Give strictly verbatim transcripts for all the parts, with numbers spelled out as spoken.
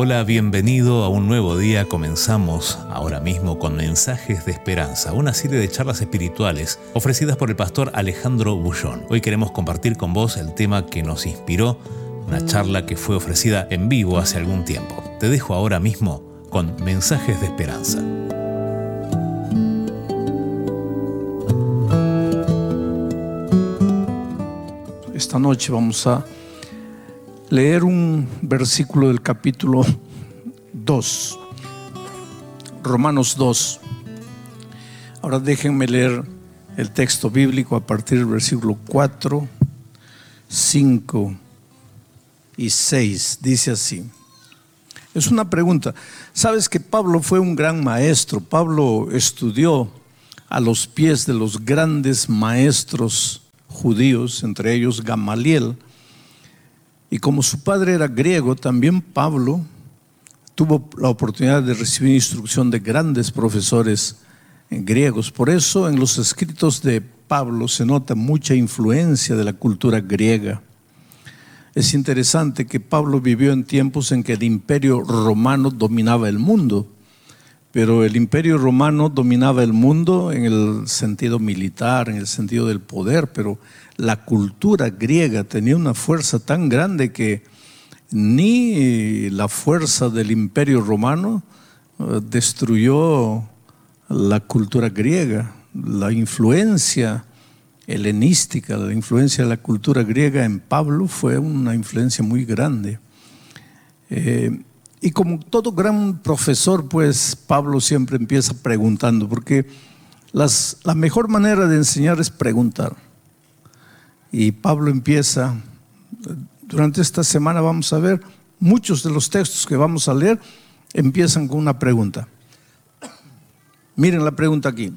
Hola, bienvenido a un nuevo día. Comenzamos ahora mismo con Mensajes de Esperanza, una serie de charlas espirituales ofrecidas por el pastor Alejandro Bullón. Hoy queremos compartir con vos el tema que nos inspiró, una charla que fue ofrecida en vivo hace algún tiempo. Te dejo ahora mismo con Mensajes de Esperanza. Esta noche vamos a leer un versículo del capítulo dos, Romanos dos. Ahora déjenme leer el texto bíblico a partir del versículo cuatro, cinco y seis. Dice así. Es una pregunta. ¿Sabes que Pablo fue un gran maestro? Pablo estudió a los pies de los grandes maestros judíos, entre ellos Gamaliel. Y como su padre era griego, también Pablo tuvo la oportunidad de recibir instrucción de grandes profesores griegos. Por eso en los escritos de Pablo se nota mucha influencia de la cultura griega. Es interesante que Pablo vivió en tiempos en que el imperio romano dominaba el mundo, pero el imperio romano dominaba el mundo en el sentido militar, en el sentido del poder, pero la cultura griega tenía una fuerza tan grande que ni la fuerza del imperio romano destruyó la cultura griega. La influencia helenística, la influencia de la cultura griega en Pablo fue una influencia muy grande. Eh, y como todo gran profesor, pues Pablo siempre empieza preguntando, porque las, la mejor manera de enseñar es preguntar. Y Pablo empieza, durante esta semana vamos a ver, muchos de los textos que vamos a leer empiezan con una pregunta. Miren la pregunta aquí.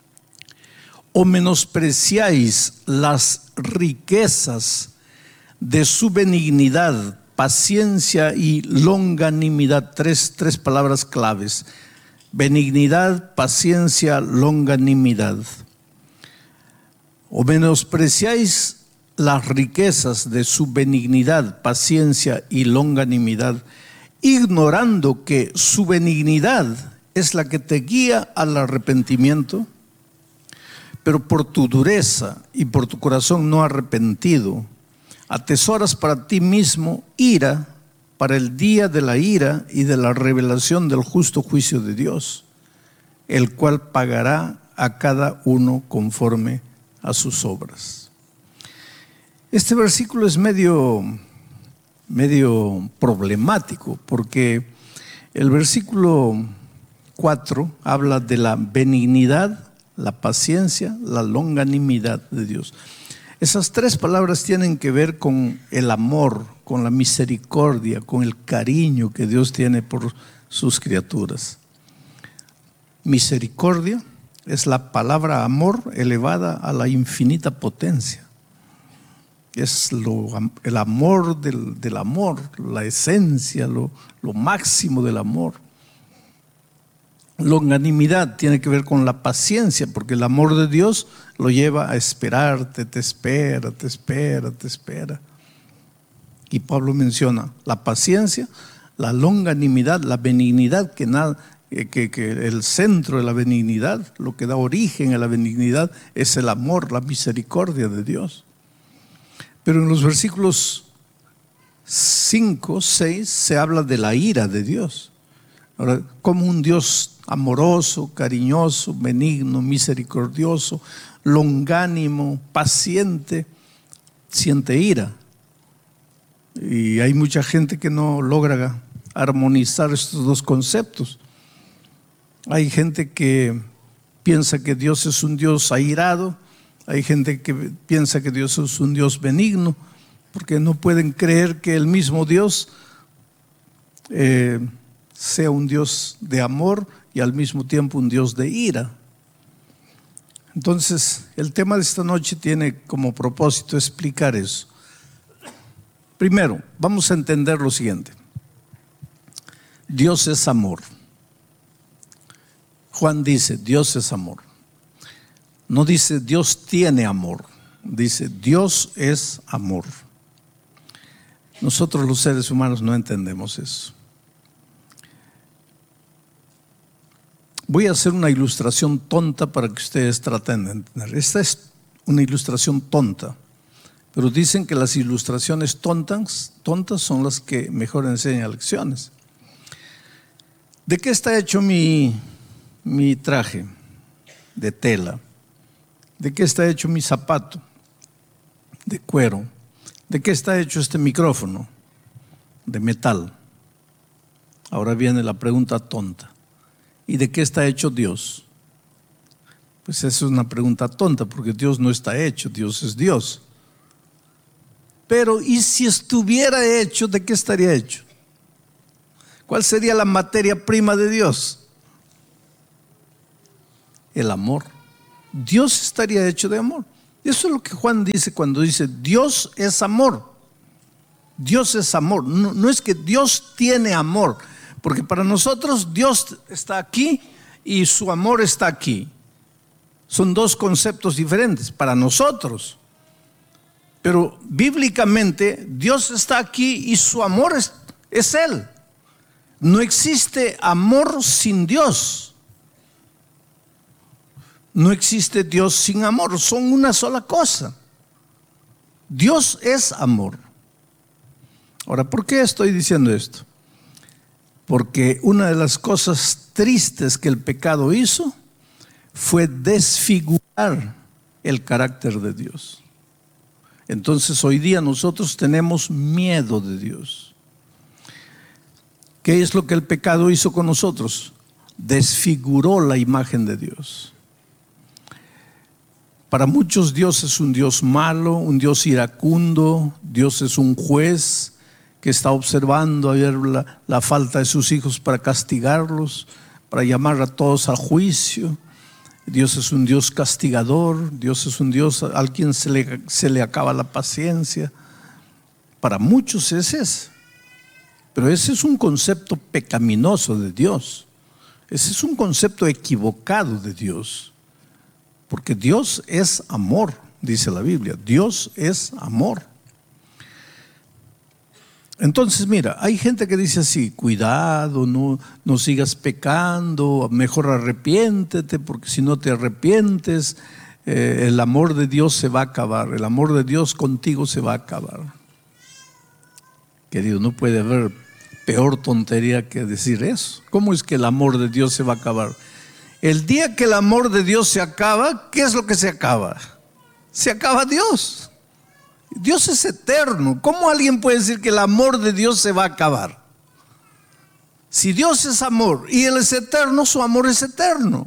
¿O menospreciáis las riquezas de su benignidad, paciencia y longanimidad? Tres, tres palabras claves. Benignidad, paciencia, longanimidad. ¿O menospreciáis las riquezas de su benignidad, paciencia y longanimidad, ignorando que su benignidad es la que te guía al arrepentimiento? Pero por tu dureza y por tu corazón no arrepentido, atesoras para ti mismo ira para el día de la ira y de la revelación del justo juicio de Dios, el cual pagará a cada uno conforme a sus obras. Este versículo es medio, medio problemático, porque el versículo cuatro habla de la benignidad, la paciencia, la longanimidad de Dios. Esas tres palabras tienen que ver con el amor, con la misericordia, con el cariño que Dios tiene por sus criaturas. Misericordia es la palabra amor elevada a la infinita potencia. Es lo, el amor del, del amor, la esencia, lo, lo máximo del amor. Longanimidad tiene que ver con la paciencia, porque el amor de Dios lo lleva a esperarte, te espera, te espera, te espera. Y Pablo menciona la paciencia, la longanimidad, la benignidad, que, nada, que, que el centro de la benignidad, lo que da origen a la benignidad es el amor, la misericordia de Dios. Pero en los versículos cinco, seis se habla de la ira de Dios. Ahora, como un Dios amoroso, cariñoso, benigno, misericordioso, longánimo, paciente, siente ira. Y hay mucha gente que no logra armonizar estos dos conceptos. Hay gente que piensa que Dios es un Dios airado. Hay gente que piensa que Dios es un Dios benigno, porque no pueden creer que el mismo Dios eh, sea un Dios de amor y al mismo tiempo un Dios de ira. Entonces, el tema de esta noche tiene como propósito explicar eso. Primero, vamos a entender lo siguiente. Dios es amor. Juan dice, Dios es amor. No dice Dios tiene amor, dice Dios es amor. Nosotros los seres humanos no entendemos eso. Voy a hacer una ilustración tonta para que ustedes traten de entender. Esta es una ilustración tonta, pero dicen que las ilustraciones tontas, tontas son las que mejor enseñan lecciones. ¿De qué está hecho mi, mi traje? De tela. ¿De qué está hecho mi zapato? De cuero. ¿De qué está hecho este micrófono? De metal. Ahora viene la pregunta tonta. ¿Y de qué está hecho Dios? Pues esa es una pregunta tonta, porque Dios no está hecho, Dios es Dios. Pero ¿y si estuviera hecho, de qué estaría hecho? ¿Cuál sería la materia prima de Dios? El amor. Dios estaría hecho de amor. Eso es lo que Juan dice cuando dice Dios es amor. Dios es amor. No, no es que Dios tiene amor, porque para nosotros Dios está aquí y su amor está aquí. Son dos conceptos diferentes para nosotros. Pero bíblicamente Dios está aquí y su amor es, es Él. No existe amor sin Dios. No existe Dios sin amor. Son una sola cosa. Dios es amor. Ahora, ¿por qué estoy diciendo esto? Porque una de las cosas tristes que el pecado hizo fue desfigurar el carácter de Dios. Entonces hoy día nosotros tenemos miedo de Dios. ¿Qué es lo que el pecado hizo con nosotros? Desfiguró la imagen de Dios. Para muchos Dios es un Dios malo, un Dios iracundo. Dios es un juez que está observando a ver la, la falta de sus hijos para castigarlos, para llamar a todos al juicio. Dios es un Dios castigador. Dios es un Dios al quien se le, se le acaba la paciencia. Para muchos es ese. Pero ese es un concepto pecaminoso de Dios. Ese es un concepto equivocado de Dios. Porque Dios es amor, dice la Biblia. Dios es amor. Entonces mira, hay gente que dice así: cuidado, no, no sigas pecando, mejor arrepiéntete, porque si no te arrepientes, eh, el amor de Dios se va a acabar, el amor de Dios contigo se va a acabar. Querido, no puede haber peor tontería que decir eso. ¿Cómo es que el amor de Dios se va a acabar? El día que el amor de Dios se acaba, ¿qué es lo que se acaba? Se acaba Dios. Dios es eterno. ¿Cómo alguien puede decir que el amor de Dios se va a acabar? Si Dios es amor y Él es eterno, su amor es eterno.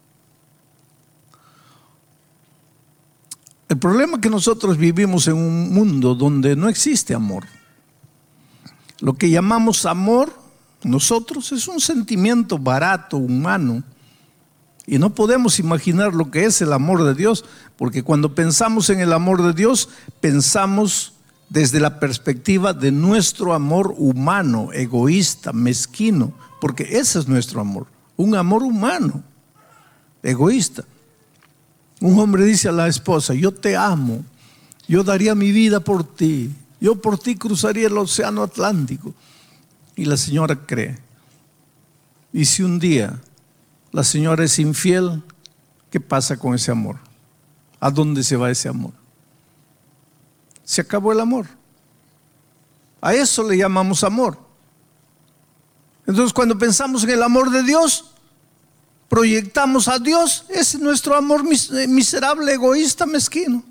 El problema es que nosotros vivimos en un mundo donde no existe amor. Lo que llamamos amor, nosotros, es un sentimiento barato, humano. Y no podemos imaginar lo que es el amor de Dios, porque cuando pensamos en el amor de Dios, pensamos desde la perspectiva de nuestro amor humano, egoísta, mezquino, porque ese es nuestro amor, un amor humano, egoísta. Un hombre dice a la esposa: yo te amo, yo daría mi vida por ti, yo por ti cruzaría el océano Atlántico. Y la señora cree. Y si un día la señora es infiel, ¿qué pasa con ese amor? ¿A dónde se va ese amor? Se acabó el amor. A eso le llamamos amor. Entonces, cuando pensamos en el amor de Dios, proyectamos a Dios. Ese es nuestro amor miserable, egoísta, mezquino.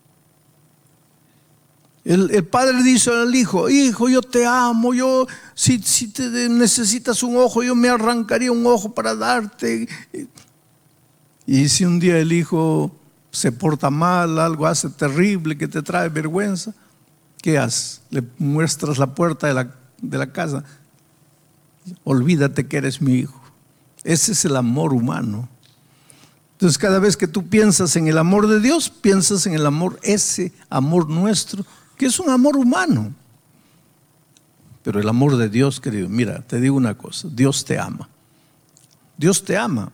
El, el padre dice al hijo: hijo, yo te amo, yo si, si te necesitas un ojo, yo me arrancaría un ojo para darte. Y si un día el hijo se porta mal, algo hace terrible que te trae vergüenza, ¿qué haces? Le muestras la puerta de la, de la casa: olvídate que eres mi hijo. Ese es el amor humano. Entonces, cada vez que tú piensas en el amor de Dios, piensas en el amor, ese amor nuestro, que es un amor humano. Pero el amor de Dios, querido, mira, te digo una cosa: Dios te ama. Dios te ama.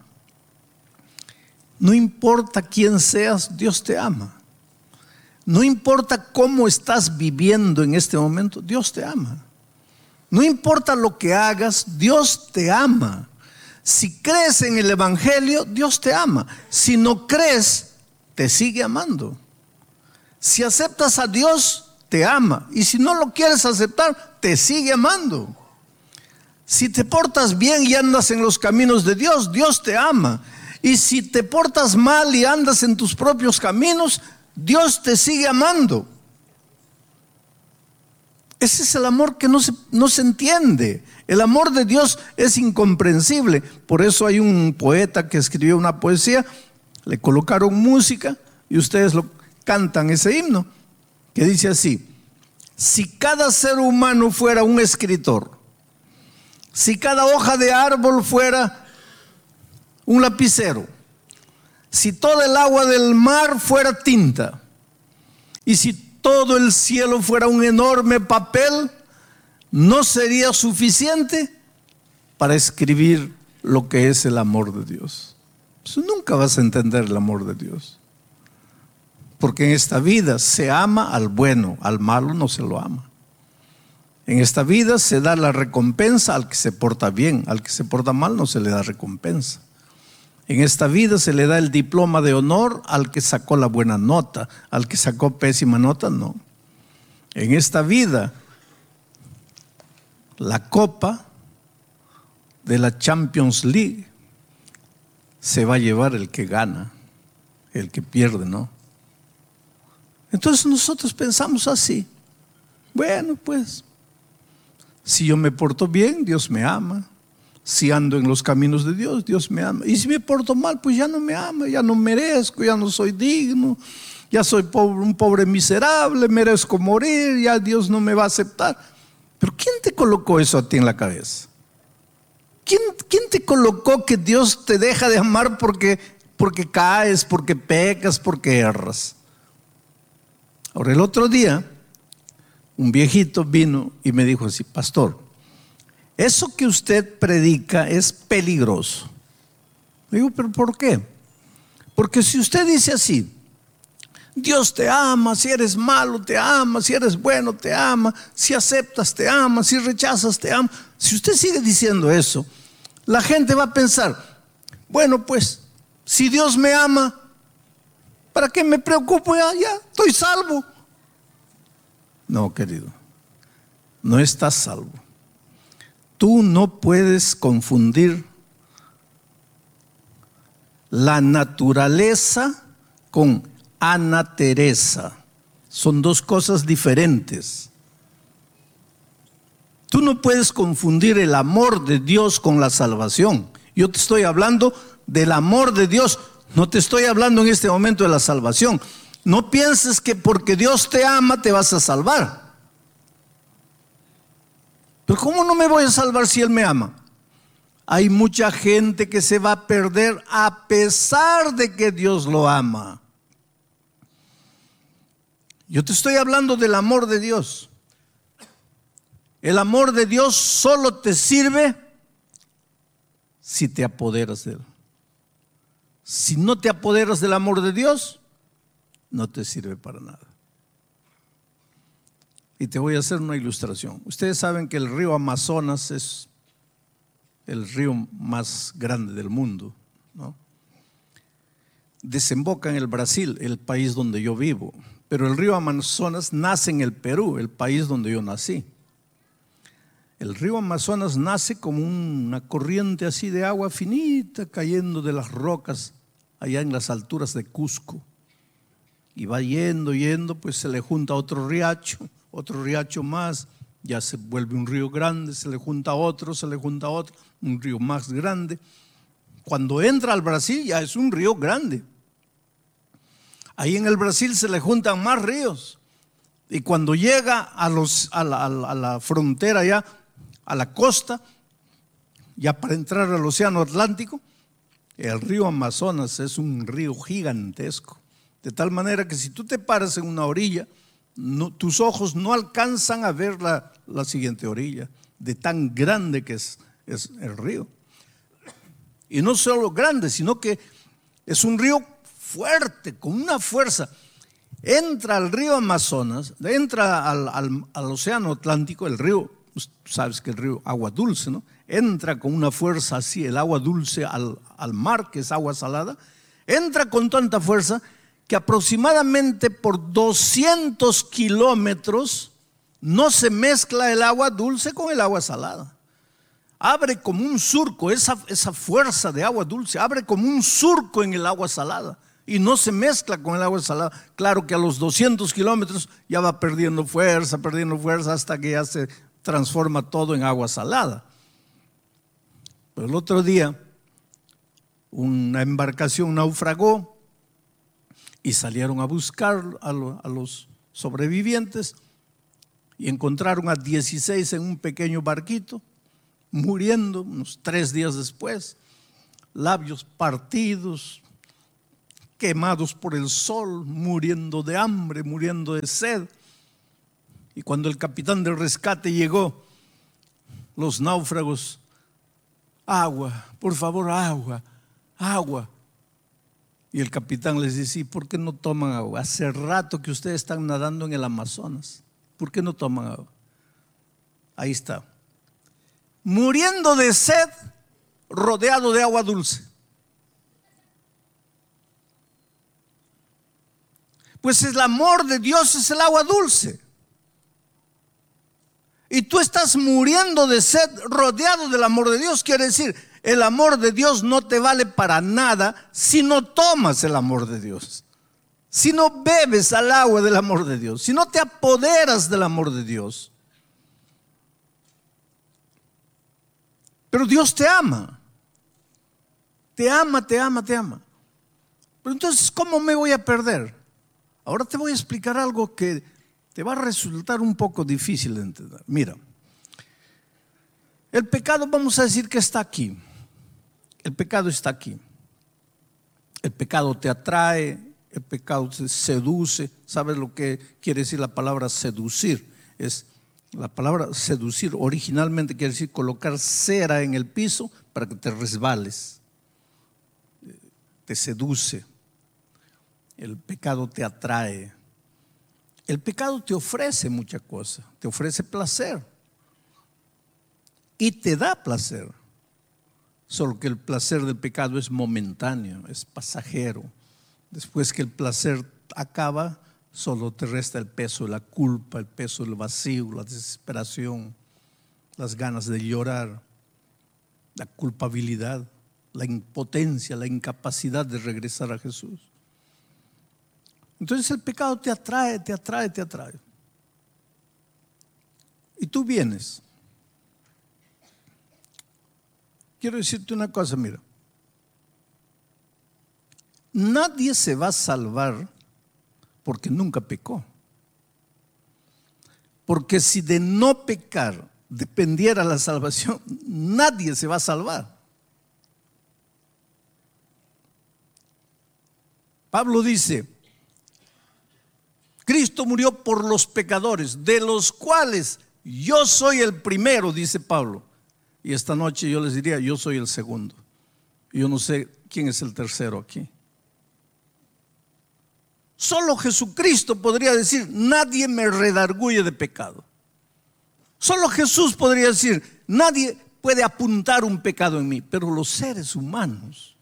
No importa quién seas, Dios te ama. No importa cómo estás viviendo en este momento, Dios te ama. No importa lo que hagas, Dios te ama. Si crees en el Evangelio, Dios te ama. Si no crees, te sigue amando. Si aceptas a Dios, te ama. Y si no lo quieres aceptar, te sigue amando. Si te portas bien y andas en los caminos de Dios, Dios te ama. Y si te portas mal y andas en tus propios caminos, Dios te sigue amando. Ese es el amor que no se, no se entiende. El amor de Dios es incomprensible. Por eso hay un poeta que escribió una poesía, le colocaron música y ustedes lo cantan, ese himno, que dice así: si cada ser humano fuera un escritor, si cada hoja de árbol fuera un lapicero, si toda el agua del mar fuera tinta, y si todo el cielo fuera un enorme papel, no sería suficiente para escribir lo que es el amor de Dios. Pues nunca vas a entender el amor de Dios, porque en esta vida se ama al bueno, al malo no se lo ama. En esta vida se da la recompensa al que se porta bien, al que se porta mal no se le da recompensa. En esta vida se le da el diploma de honor al que sacó la buena nota, al que sacó pésima nota no. En esta vida la copa de la Champions League se va a llevar el que gana, el que pierde no. Entonces nosotros pensamos así: bueno, pues si yo me porto bien, Dios me ama. Si ando en los caminos de Dios, Dios me ama. Y si me porto mal, pues ya no me ama, ya no merezco, ya no soy digno, ya soy pobre, un pobre miserable, merezco morir, ya Dios no me va a aceptar. Pero ¿quién te colocó eso a ti en la cabeza? ¿Quién, quién te colocó que Dios te deja de amar porque, porque caes, porque pecas, porque erras? Ahora, el otro día un viejito vino y me dijo así: pastor, eso que usted predica es peligroso. Le digo: ¿pero por qué? Porque si usted dice así: Dios te ama, si eres malo te ama, si eres bueno te ama, si aceptas te ama, si rechazas te ama. Si usted sigue diciendo eso, la gente va a pensar: bueno, pues si Dios me ama, ¿para qué me preocupo? Ya, ya estoy salvo. No, querido, no estás salvo. Tú no puedes confundir la naturaleza con Ana Teresa. Son dos cosas diferentes. Tú no puedes confundir el amor de Dios con la salvación. Yo te estoy hablando del amor de Dios, no te estoy hablando en este momento de la salvación. No pienses que porque Dios te ama te vas a salvar. Pero ¿cómo no me voy a salvar si Él me ama? Hay mucha gente que se va a perder a pesar de que Dios lo ama. Yo te estoy hablando del amor de Dios. El amor de Dios solo te sirve si te apoderas de Él. Si no te apoderas del amor de Dios, no te sirve para nada. Y te voy a hacer una ilustración. Ustedes saben que el río Amazonas es el río más grande del mundo, ¿no? Desemboca en el Brasil, el país donde yo vivo. Pero el río Amazonas nace en el Perú, el país donde yo nací. El río Amazonas nace como una corriente así de agua finita cayendo de las rocas allá en las alturas de Cusco. Y va yendo, yendo, pues se le junta otro riacho, otro riacho más, ya se vuelve un río grande, se le junta otro, se le junta otro, un río más grande. Cuando entra al Brasil ya es un río grande. Ahí en el Brasil se le juntan más ríos. Y cuando llega a, los, a, la, a la frontera ya, a la costa, ya para entrar al océano Atlántico, el río Amazonas es un río gigantesco. De tal manera que si tú te paras en una orilla, no, tus ojos no alcanzan a ver la, la siguiente orilla, de tan grande que es, es el río. Y no solo grande, sino que es un río fuerte, con una fuerza. Entra al río Amazonas, entra al, al, al océano Atlántico, el río sabes que el río, agua dulce, ¿no? Entra con una fuerza así, el agua dulce al, al mar, que es agua salada, entra con tanta fuerza que aproximadamente por doscientos kilómetros no se mezcla el agua dulce con el agua salada. Abre como un surco, esa, esa fuerza de agua dulce, abre como un surco en el agua salada y no se mezcla con el agua salada. Claro que a los doscientos kilómetros ya va perdiendo fuerza, perdiendo fuerza hasta que ya se transforma todo en agua salada. Pero el otro día una embarcación naufragó y salieron a buscar a, lo, a los sobrevivientes y encontraron a dieciséis en un pequeño barquito, muriendo unos tres días después, labios partidos, quemados por el sol, muriendo de hambre, muriendo de sed. Y cuando el capitán del rescate llegó, los náufragos, agua, por favor, agua, agua. Y el capitán les dice: ¿y por qué no toman agua? Hace rato que ustedes están nadando en el Amazonas, ¿por qué no toman agua? Ahí está, muriendo de sed, rodeado de agua dulce. Pues el amor de Dios es el agua dulce. Y tú estás muriendo de sed, rodeado del amor de Dios. Quiere decir, el amor de Dios no te vale para nada si no tomas el amor de Dios, si no bebes al agua del amor de Dios, si no te apoderas del amor de Dios. Pero Dios te ama, te ama, te ama, te ama. Pero entonces, ¿cómo me voy a perder? Ahora te voy a explicar algo que te va a resultar un poco difícil de entender. Mira, el pecado, vamos a decir que está aquí. El pecado está aquí. El pecado te atrae, el pecado te seduce. ¿Sabes lo que quiere decir la palabra seducir? Es la palabra seducir originalmente quiere decir colocar cera en el piso para que te resbales. Te seduce. El pecado te atrae. El pecado te ofrece muchas cosas. Te ofrece placer y te da placer. Solo que el placer del pecado es momentáneo, es pasajero. Después que el placer acaba, solo te resta el peso de la culpa, el peso del vacío, la desesperación, las ganas de llorar, la culpabilidad, la impotencia, la incapacidad de regresar a Jesús. Entonces el pecado te atrae, te atrae, te atrae. Y tú vienes. Quiero decirte una cosa, mira. Nadie se va a salvar porque nunca pecó. Porque si de no pecar dependiera la salvación, nadie se va a salvar. Pablo dice: Cristo murió por los pecadores, de los cuales yo soy el primero, dice Pablo. Y esta noche yo les diría: yo soy el segundo. Yo no sé quién es el tercero aquí. Solo Jesucristo podría decir: nadie me redarguye de pecado. Solo Jesús podría decir: nadie puede apuntar un pecado en mí. Pero los seres humanos,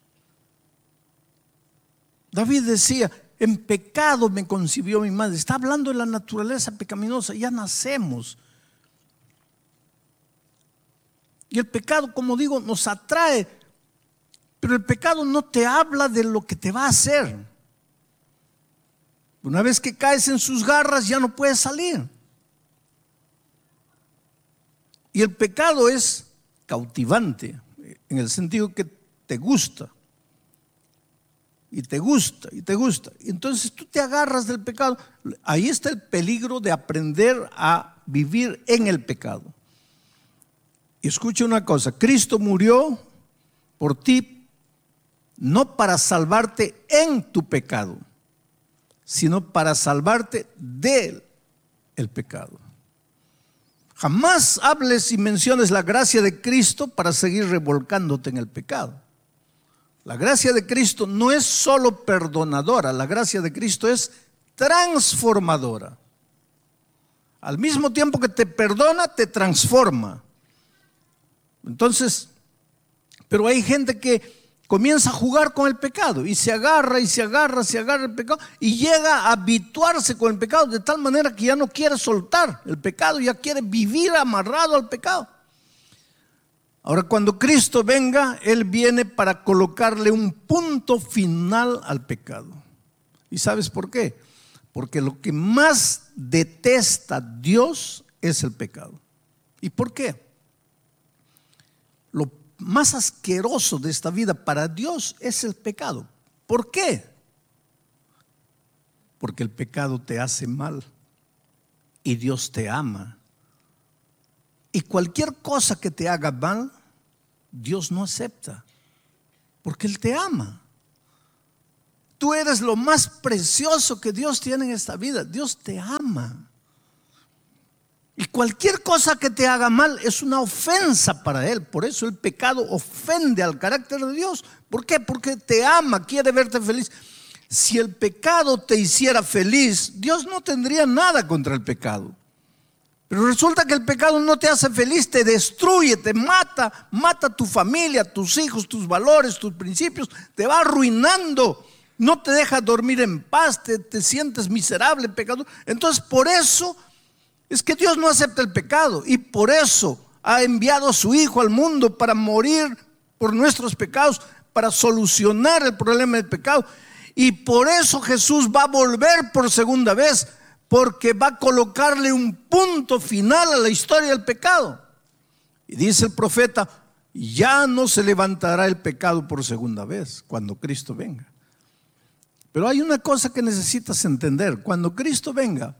David decía: en pecado me concibió mi madre. Está hablando de la naturaleza pecaminosa. Ya nacemos. Y el pecado, como digo, nos atrae. Pero el pecado no te habla de lo que te va a hacer. Una vez que caes en sus garras, ya no puedes salir. Y el pecado es cautivante, en el sentido que te gusta. Y te gusta, y te gusta. Y entonces tú te agarras del pecado. Ahí está el peligro de aprender a vivir en el pecado. Y escucha una cosa: Cristo murió por ti, no para salvarte en tu pecado, sino para salvarte del pecado. Jamás hables y menciones la gracia de Cristo para seguir revolcándote en el pecado. La gracia de Cristo no es solo perdonadora, la gracia de Cristo es transformadora. Al mismo tiempo que te perdona, te transforma. Entonces, pero hay gente que comienza a jugar con el pecado y se agarra y se agarra, se agarra el pecado y llega a habituarse con el pecado de tal manera que ya no quiere soltar el pecado, ya quiere vivir amarrado al pecado. Ahora, cuando Cristo venga, Él viene para colocarle un punto final al pecado. ¿Y sabes por qué? Porque lo que más detesta Dios es el pecado. ¿Y por qué? Lo más asqueroso de esta vida para Dios es el pecado. ¿Por qué? Porque el pecado te hace mal y Dios te ama. Y cualquier cosa que te haga mal, Dios no acepta, porque Él te ama. Tú eres lo más precioso que Dios tiene en esta vida. Dios te ama. Y cualquier cosa que te haga mal es una ofensa para Él. Por eso el pecado ofende al carácter de Dios. ¿Por qué? Porque te ama, quiere verte feliz. Si el pecado te hiciera feliz, Dios no tendría nada contra el pecado. Pero resulta que el pecado no te hace feliz, te destruye, te mata, mata a tu familia, tus hijos, tus valores, tus principios, te va arruinando, no te deja dormir en paz, te, te sientes miserable, pecador. Entonces por eso es que Dios no acepta el pecado y por eso ha enviado a su Hijo al mundo para morir por nuestros pecados, para solucionar el problema del pecado. Y por eso Jesús va a volver por segunda vez, porque va a colocarle un punto final a la historia del pecado. Y dice el profeta, ya no se levantará el pecado por segunda vez cuando Cristo venga. Pero hay una cosa que necesitas entender: cuando Cristo venga,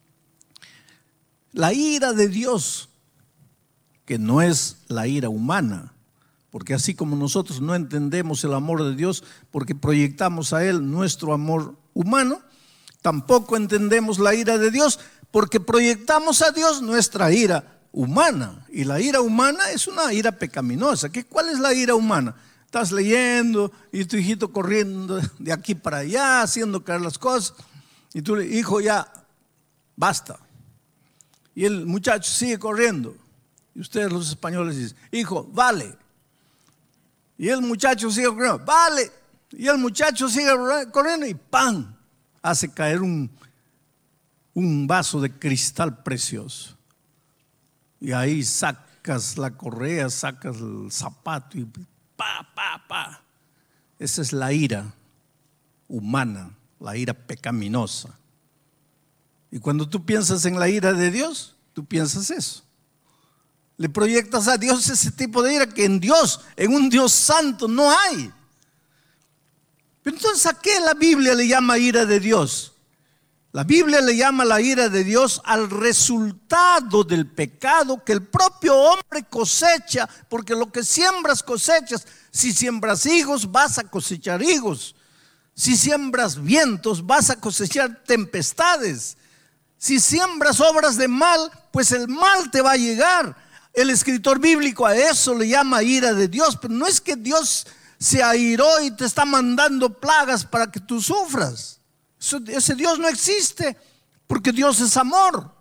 la ira de Dios, que no es la ira humana, porque así como nosotros no entendemos el amor de Dios porque proyectamos a Él nuestro amor humano, tampoco entendemos la ira de Dios porque proyectamos a Dios nuestra ira humana. Y la ira humana es una ira pecaminosa. ¿Qué, ¿Cuál es la ira humana? Estás leyendo y tu hijito corriendo de aquí para allá, haciendo caer las cosas. Y tú le dices, hijo, ya, basta. Y el muchacho sigue corriendo. Y ustedes los españoles dicen, hijo, vale. Y el muchacho sigue corriendo, vale. Y el muchacho sigue corriendo y ¡pam! Hace caer un, un vaso de cristal precioso. Y ahí sacas la correa, sacas el zapato y pa, pa, pa. Esa es la ira humana, la ira pecaminosa. Y cuando tú piensas en la ira de Dios, tú piensas eso. Le proyectas a Dios ese tipo de ira que en Dios, en un Dios santo, no hay. Pero entonces, ¿a qué la Biblia le llama ira de Dios? La Biblia le llama la ira de Dios al resultado del pecado que el propio hombre cosecha, porque lo que siembras cosechas. Si siembras higos, vas a cosechar higos. Si siembras vientos, vas a cosechar tempestades. Si siembras obras de mal, pues el mal te va a llegar. El escritor bíblico a eso le llama ira de Dios, pero no es que Dios se airó y te está mandando plagas para que tú sufras. Eso, ese Dios no existe, porque Dios es amor.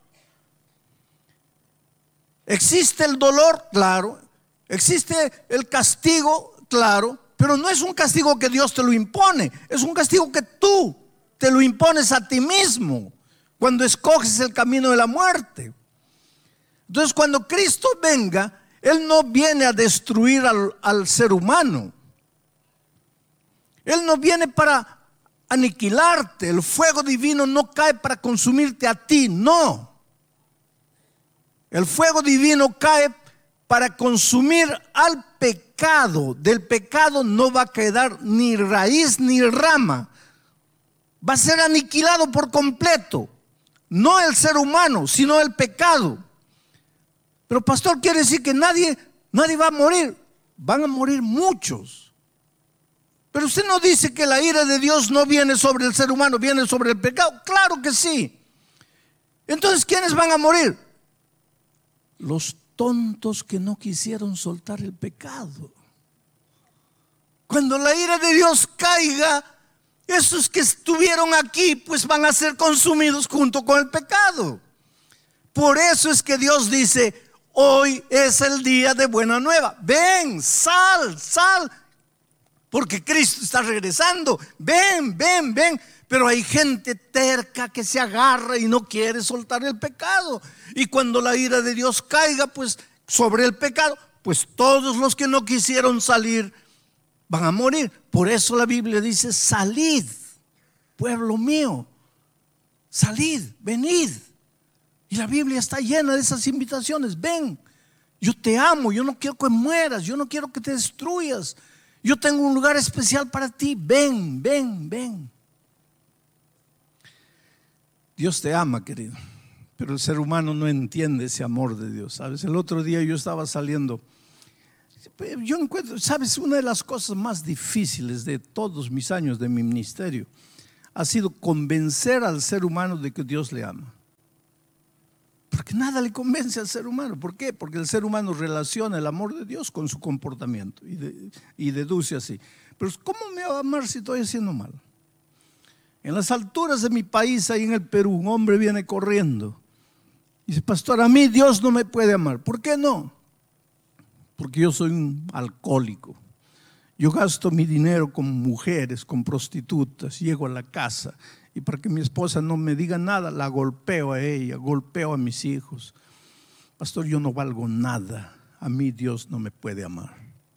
Existe el dolor, claro. Existe el castigo, claro. Pero no es un castigo que Dios te lo impone, es un castigo que tú te lo impones a ti mismo cuando escoges el camino de la muerte. Entonces, cuando Cristo venga, Él no viene a destruir al, al ser humano. Él no viene para aniquilarte. El fuego divino no cae para consumirte a ti, no. El fuego divino cae para consumir al pecado. Del pecado no va a quedar ni raíz ni rama. Va a ser aniquilado por completo. No el ser humano, sino el pecado. Pero pastor, quiere decir que nadie, nadie va a morir. Van a morir muchos. Pero usted no dice que la ira de Dios no viene sobre el ser humano, viene sobre el pecado. Claro que sí. Entonces, ¿quiénes van a morir? Los tontos que no quisieron soltar el pecado. Cuando la ira de Dios caiga, esos que estuvieron aquí pues van a ser consumidos junto con el pecado. Por eso es que Dios dice: hoy es el día de buena nueva. Ven, sal, sal, porque Cristo está regresando. Ven, ven, ven. Pero hay gente terca que se agarra y no quiere soltar el pecado. Y cuando la ira de Dios caiga pues sobre el pecado, pues todos los que no quisieron salir van a morir. Por eso la Biblia dice: salid, pueblo mío, salid, venid. Y la Biblia está llena de esas invitaciones. Ven, yo te amo, yo no quiero que mueras, yo no quiero que te destruyas. Yo tengo un lugar especial para ti. Ven, ven, ven. Dios te ama, querido, pero el ser humano no entiende ese amor de Dios. ¿Sabes? El otro día yo estaba saliendo. Yo encuentro, ¿sabes? Una de las cosas más difíciles de todos mis años de mi ministerio ha sido convencer al ser humano de que Dios le ama. Porque nada le convence al ser humano. ¿Por qué? Porque el ser humano relaciona el amor de Dios con su comportamiento y, de, y deduce así: pero ¿cómo me va a amar si estoy haciendo mal? En las alturas de mi país, ahí en el Perú, un hombre viene corriendo y dice: pastor, a mí Dios no me puede amar. ¿Por qué no? Porque yo soy un alcohólico. Yo gasto mi dinero con mujeres, con prostitutas. Llego a la casa y para que mi esposa no me diga nada, la golpeo a ella, golpeo a mis hijos. Pastor, yo no valgo nada. A mí Dios no me puede amar.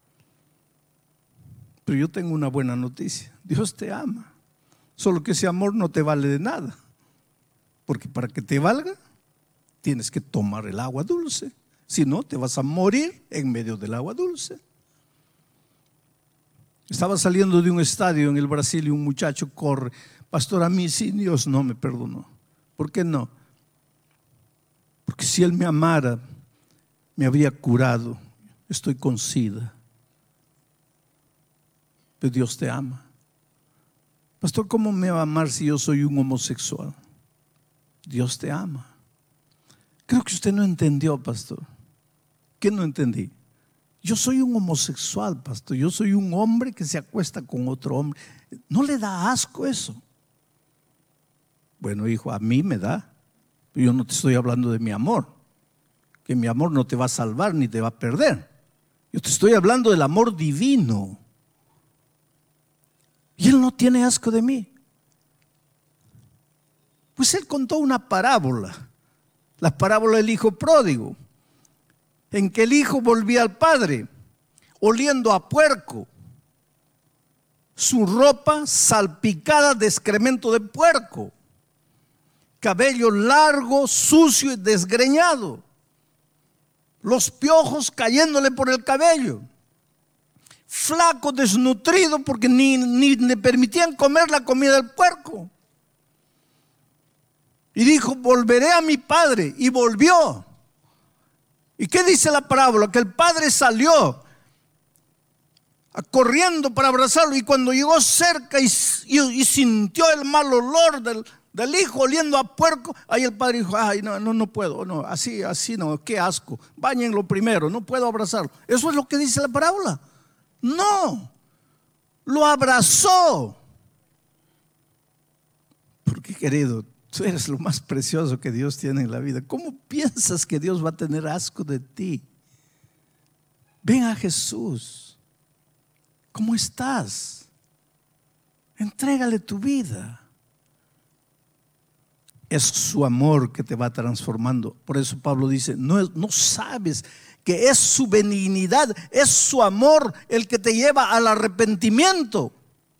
Pero yo tengo una buena noticia: Dios te ama. Solo que ese amor no te vale de nada. Porque para que te valga, tienes que tomar el agua dulce. Si no, te vas a morir en medio del agua dulce. Estaba saliendo de un estadio en el Brasil y un muchacho corre: pastor, a mí sí Dios no me perdonó. ¿Por qué no? Porque si Él me amara, me habría curado. Estoy con SIDA. Pero Dios te ama. Pastor, ¿cómo me va a amar si yo soy un homosexual? Dios te ama. Creo que usted no entendió, pastor. ¿Qué no entendí? Yo soy un homosexual, pastor. Yo soy un hombre que se acuesta con otro hombre. ¿No le da asco eso? Bueno, hijo, a mí me da. Pero yo no te estoy hablando de mi amor. Que mi amor no te va a salvar ni te va a perder. Yo te estoy hablando del amor divino. Y Él no tiene asco de mí. Pues Él contó una parábola, la parábola del hijo pródigo, en que el hijo volvía al padre oliendo a puerco, su ropa salpicada de excremento de puerco, cabello largo, sucio y desgreñado, los piojos cayéndole por el cabello. Flaco, desnutrido, porque ni, ni le permitían comer la comida del puerco. Y dijo: volveré a mi padre. Y volvió. ¿Y qué dice la parábola? Que el padre salió corriendo para abrazarlo, y cuando llegó cerca y, y, y sintió el mal olor del, del hijo oliendo a puerco, ahí el padre dijo: ay, no, no, no puedo, no, así, así no, qué asco, báñenlo primero, no puedo abrazarlo. Eso es lo que dice la parábola. No, lo abrazó. Porque, querido, tú eres lo más precioso que Dios tiene en la vida. ¿Cómo piensas que Dios va a tener asco de ti? Ven a Jesús. ¿Cómo estás? Entrégale tu vida. Es su amor que te va transformando. Por eso Pablo dice: no, no sabes que es su benignidad, es su amor el que te lleva al arrepentimiento.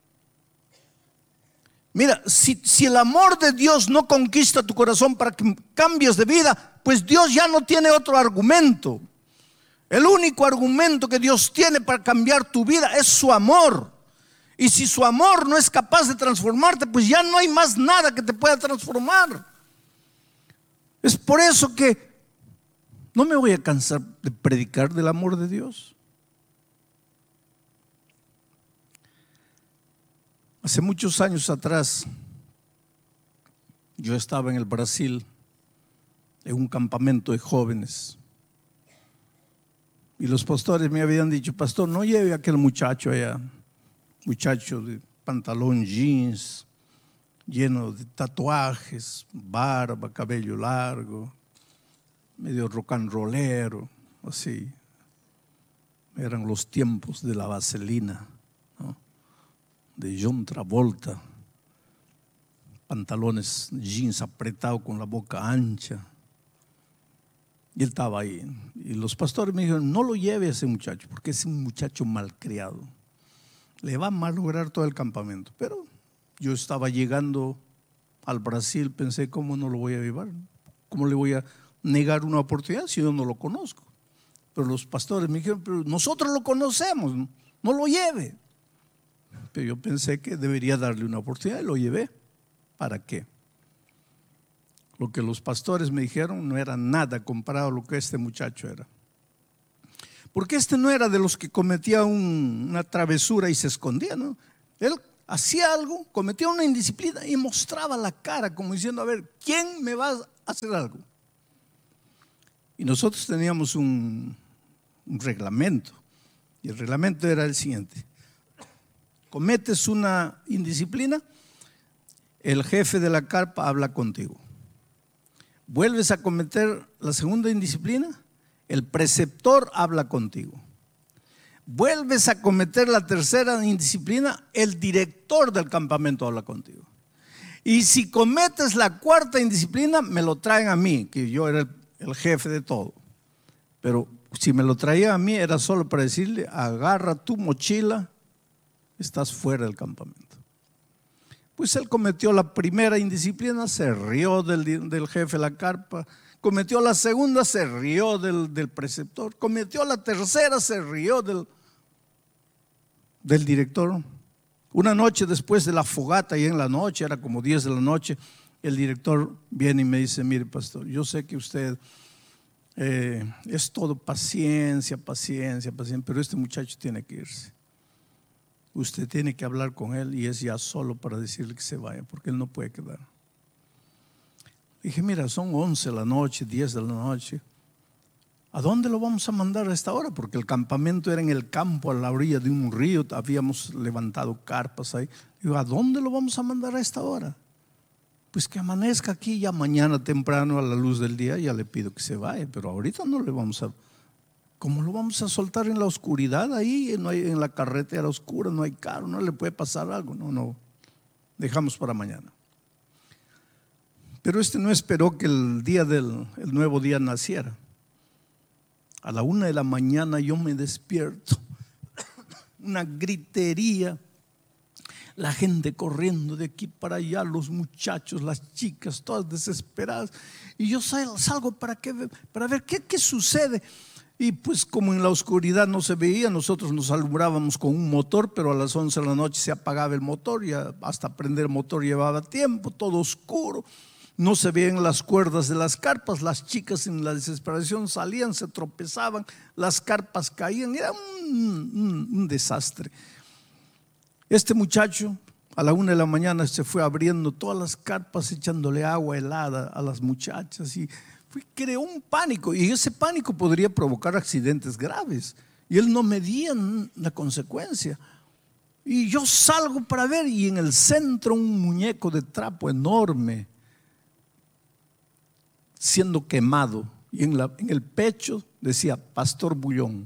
Mira, si, si el amor de Dios no conquista tu corazón para que cambies de vida, pues Dios ya no tiene otro argumento. El único argumento que Dios tiene para cambiar tu vida es su amor. Y si su amor no es capaz de transformarte, pues ya no hay más nada que te pueda transformar. Es por eso que no me voy a cansar de predicar del amor de Dios. Hace muchos años atrás, yo estaba en el Brasil, en un campamento de jóvenes. Y los pastores me habían dicho: pastor, no lleve a aquel muchacho allá, muchacho de pantalón jeans, lleno de tatuajes, barba, cabello largo. medio rock and rollero, así. Eran los tiempos de la vaselina, ¿no? De John Travolta, pantalones jeans apretados con la boca ancha. Y él estaba ahí. Y los pastores me dijeron, no lo lleve a ese muchacho, porque es un muchacho malcriado. Le va a malograr todo el campamento. Pero yo estaba llegando al Brasil, pensé, ¿cómo no lo voy a llevar? ¿Cómo le voy a negar una oportunidad si yo no lo conozco? Pero los pastores me dijeron, pero nosotros lo conocemos, no lo lleve. Pero yo pensé que debería darle una oportunidad y lo llevé. ¿Para qué? Lo que los pastores me dijeron no era nada comparado a lo que este muchacho era. Porque este no era de los que cometía un, una travesura y se escondía, ¿no? Él hacía algo, cometía una indisciplina y mostraba la cara como diciendo, a ver, ¿quién me va a hacer algo? Y nosotros teníamos un, un reglamento, y el reglamento era el siguiente: cometes una indisciplina, el jefe de la carpa habla contigo. Vuelves a cometer la segunda indisciplina, el preceptor habla contigo. Vuelves a cometer la tercera indisciplina, el director del campamento habla contigo. Y si cometes la cuarta indisciplina, me lo traen a mí, que yo era el, el jefe de todo. Pero si me lo traía a mí, era solo para decirle, agarra tu mochila, estás fuera del campamento. Pues él cometió la primera indisciplina, se rió del, del jefe de la carpa. Cometió la segunda, se rió del, del preceptor. Cometió la tercera, se rió del, del director. Una noche después de la fogata, y en la noche, era como diez de la noche, el director viene y me dice, mire pastor, yo sé que usted eh, es todo paciencia, paciencia, paciencia, pero este muchacho tiene que irse. Usted tiene que hablar con él y es ya solo para decirle que se vaya, porque él no puede quedar. Dije, mira, son once de la noche, diez de la noche. ¿A dónde lo vamos a mandar a esta hora? Porque el campamento era en el campo, a la orilla de un río. Habíamos levantado carpas ahí. Digo, ¿a dónde lo vamos a mandar a esta hora? Pues que amanezca aquí ya mañana temprano a la luz del día. Ya le pido que se vaya, pero ahorita no le vamos a... ¿Cómo lo vamos a soltar en la oscuridad ahí? No hay, en la carretera oscura, no hay carro, no le puede pasar algo. No, no, dejamos para mañana. Pero este no esperó que el día del el nuevo día naciera. A la una de la mañana yo me despierto, una gritería, la gente corriendo de aquí para allá, los muchachos, las chicas, todas desesperadas. Y yo salgo para, qué, para ver qué, qué sucede. Y pues como en la oscuridad no se veía, nosotros nos alumbrábamos con un motor, pero a las once de la noche se apagaba el motor, y hasta prender el motor llevaba tiempo, todo oscuro. No se veían las cuerdas de las carpas, las chicas en la desesperación salían, se tropezaban, las carpas caían, era un, un, un desastre. Este muchacho a la una de la mañana se fue abriendo todas las carpas, echándole agua helada a las muchachas y creó un pánico, y ese pánico podría provocar accidentes graves, y él no medía la consecuencia. Y yo salgo para ver, y en el centro un muñeco de trapo enorme siendo quemado, y en, la, en el pecho decía Pastor Bullón.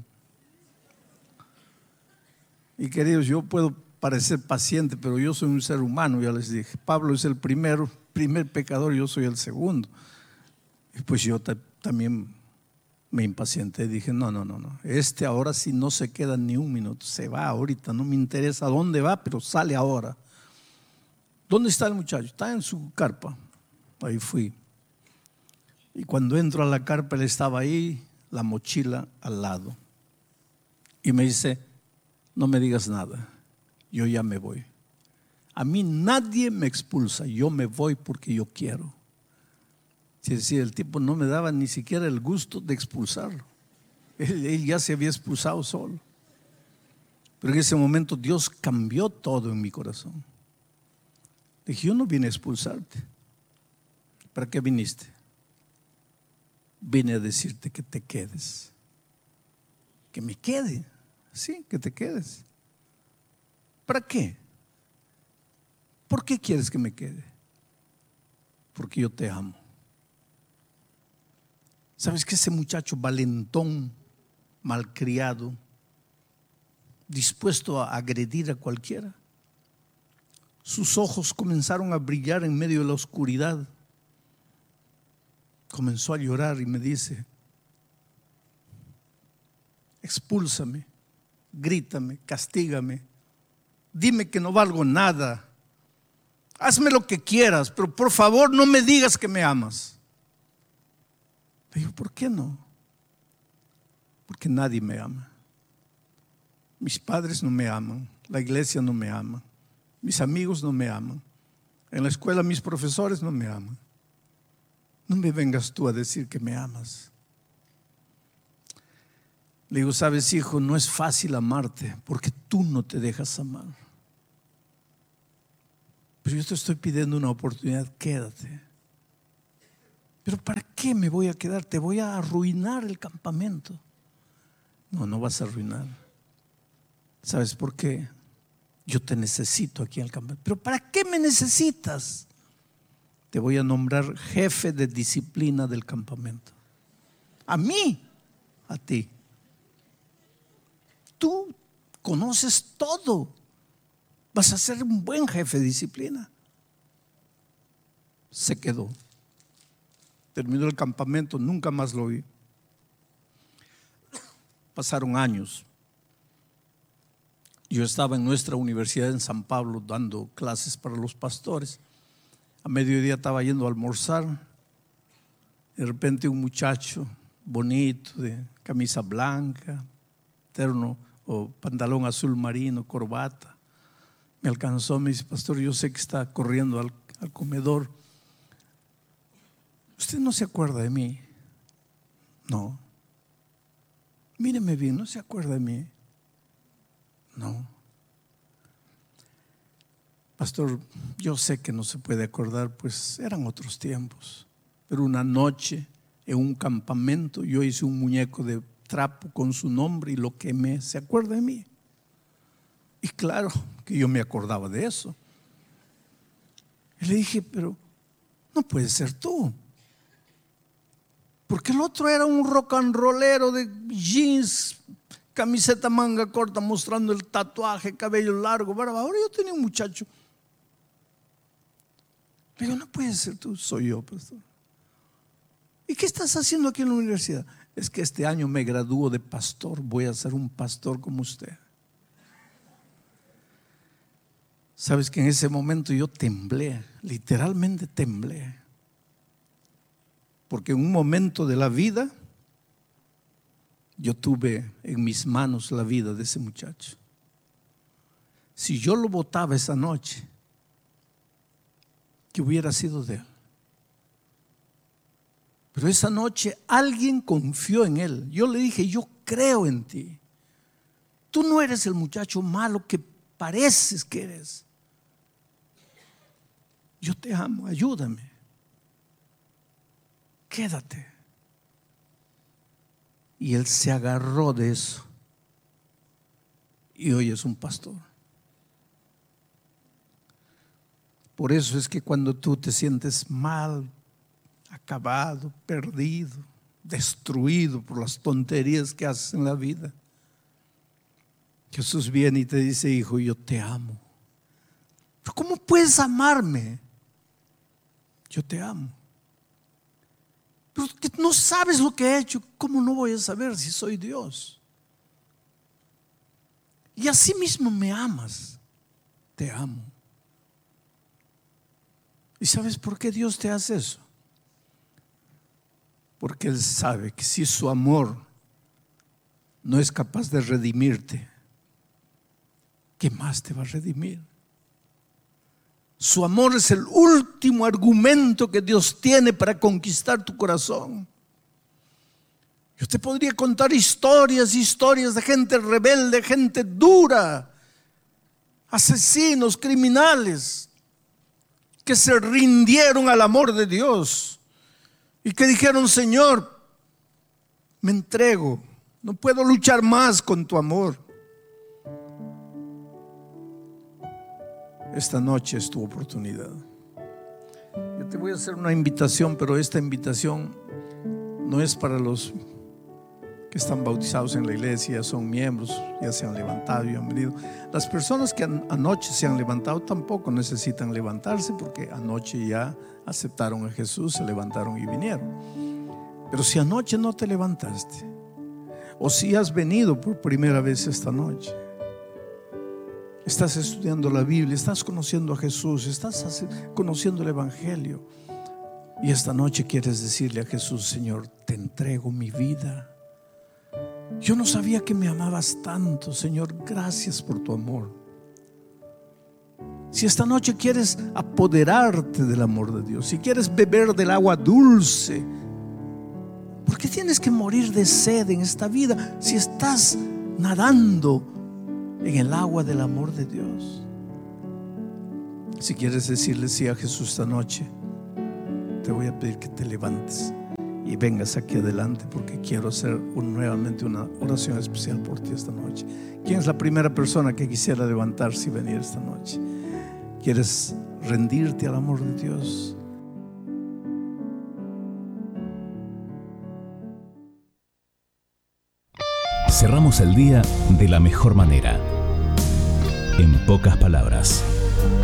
Y queridos, yo puedo parecer paciente, pero yo soy un ser humano, ya les dije. Pablo es el primero, primer pecador, yo soy el segundo. Y pues yo t- también me impacienté, dije no, no, no, no, este ahora sí no se queda ni un minuto, se va ahorita, no me interesa a dónde va, pero sale ahora. ¿Dónde está el muchacho? Está en su carpa. Ahí fui. Y cuando entro a la carpa, él estaba ahí, la mochila al lado. Y me dice, no me digas nada, yo ya me voy. A mí nadie me expulsa, yo me voy porque yo quiero. Es decir, el tipo no me daba ni siquiera el gusto de expulsarlo. Él, él ya se había expulsado solo. Pero en ese momento Dios cambió todo en mi corazón. Dije, yo no vine a expulsarte. ¿Para qué viniste? Vine a decirte que te quedes. Que me quede. Sí, que te quedes. ¿Para qué? ¿Por qué quieres que me quede? Porque yo te amo. ¿Sabes que ese muchacho valentón, malcriado, dispuesto a agredir a cualquiera? Sus ojos comenzaron a brillar en medio de la oscuridad. Comenzó a llorar y me dice: expúlsame, grítame, castígame, dime que no valgo nada, hazme lo que quieras, pero por favor no me digas que me amas. Le digo: ¿por qué no? Porque nadie me ama. Mis padres no me aman, la iglesia no me ama, mis amigos no me aman, en la escuela mis profesores no me aman. No me vengas tú a decir que me amas. Le digo: sabes, hijo, no es fácil amarte porque tú no te dejas amar. Pero yo te estoy pidiendo una oportunidad, quédate. Pero ¿para qué me voy a quedar? Te voy a arruinar el campamento. No, no vas a arruinar. ¿Sabes por qué? Yo te necesito aquí en el campamento. ¿Pero para qué me necesitas? Te voy a nombrar jefe de disciplina del campamento. A mí, a ti. Tú conoces todo. Vas a ser un buen jefe de disciplina. Se quedó. Terminó el campamento, nunca más lo vi. Pasaron años. Yo estaba en nuestra universidad en San Pablo dando clases para los pastores. A mediodía estaba yendo a almorzar. De repente un muchacho bonito, de camisa blanca, terno o pantalón azul marino, corbata, me alcanzó, me dice: pastor, yo sé que está corriendo al, al comedor. ¿Usted no se acuerda de mí? No. Míreme bien, ¿no se acuerda de mí? No. Pastor, yo sé que no se puede acordar, pues eran otros tiempos. Pero una noche en un campamento yo hice un muñeco de trapo con su nombre y lo quemé. ¿Se acuerda de mí? Y claro que yo me acordaba de eso. Y le dije: pero no puede ser tú. Porque el otro era un rock and rollero de jeans, camiseta manga corta, mostrando el tatuaje, cabello largo, barba. Ahora yo tenía un muchacho. Le digo: no puede ser tú. Soy yo, pastor. ¿Y qué estás haciendo aquí en la universidad? Es que este año me gradúo de pastor. Voy a ser un pastor como usted. Sabes que en ese momento yo temblé, literalmente temblé. Porque en un momento de la vida yo tuve en mis manos la vida de ese muchacho. Si yo lo botaba esa noche, ¿qué hubiera sido de él? Pero esa noche alguien confió en él. Yo le dije: yo creo en ti. Tú no eres el muchacho malo que pareces que eres. Yo te amo, ayúdame. Quédate. Y él se agarró de eso. Y hoy es un pastor. Por eso es que cuando tú te sientes mal, acabado, perdido, destruido por las tonterías que haces en la vida, Jesús viene y te dice: hijo, yo te amo. ¿Pero cómo puedes amarme? Yo te amo. Pero que no sabes lo que he hecho. ¿Cómo no voy a saber si soy Dios? Y así mismo me amas. Te amo. ¿Y sabes por qué Dios te hace eso? Porque Él sabe que si su amor no es capaz de redimirte, ¿qué más te va a redimir? Su amor es el último argumento que Dios tiene para conquistar tu corazón. Yo te podría contar historias, historias de gente rebelde, gente dura, asesinos, criminales, que se rindieron al amor de Dios y que dijeron: Señor, me entrego, no puedo luchar más con tu amor. Esta noche es tu oportunidad. Yo te voy a hacer una invitación, pero esta invitación no es para los que están bautizados en la iglesia, son miembros, ya se han levantado y han venido. Las personas que an- anoche se han levantado tampoco necesitan levantarse, porque anoche ya aceptaron a Jesús, se levantaron y vinieron. Pero si anoche no te levantaste, o si has venido por primera vez esta noche, estás estudiando la Biblia, estás conociendo a Jesús, estás conociendo el Evangelio, y esta noche quieres decirle a Jesús: Señor, te entrego mi vida. Yo no sabía que me amabas tanto, Señor, gracias por tu amor. Si esta noche quieres apoderarte del amor de Dios, si quieres beber del agua dulce, ¿por qué tienes que morir de sed en esta vida si estás nadando en el agua del amor de Dios? Si quieres decirle sí a Jesús esta noche, te voy a pedir que te levantes y vengas aquí adelante, porque quiero hacer un, nuevamente una oración especial por ti esta noche. ¿Quién es la primera persona que quisiera levantarse y venir esta noche? ¿Quieres rendirte al amor de Dios? Cerramos el día de la mejor manera, en pocas palabras.